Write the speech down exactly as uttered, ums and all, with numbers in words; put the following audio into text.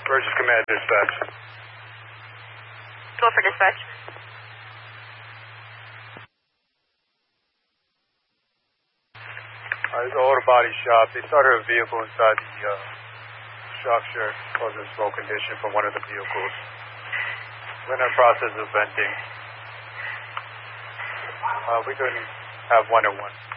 Burgess Command Dispatch. Go for dispatch. Uh, this is an auto body shop. They started a vehicle inside the uh, shop shed, causing a smoke condition from one of the vehicles. We're in the process of venting. Uh, we couldn't have one at one.